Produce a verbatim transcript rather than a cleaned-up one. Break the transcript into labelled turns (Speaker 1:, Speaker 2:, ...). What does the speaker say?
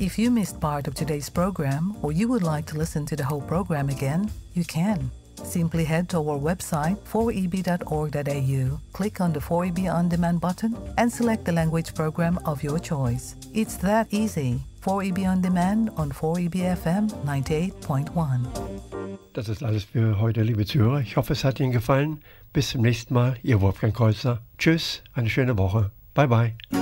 Speaker 1: If you missed part of today's program or you would like to listen to the whole program again, you can. Simply head to our website four e b dot org dot a u, click on the four E B On Demand button and select the language program of your choice. It's that easy. four E B On Demand on four E B F M ninety-eight point one.
Speaker 2: Das ist alles für heute, liebe Zuhörer. Ich hoffe, es hat Ihnen gefallen. Bis zum nächsten Mal, Ihr Wolfgang Kreuzer. Tschüss, eine schöne Woche. Bye, bye.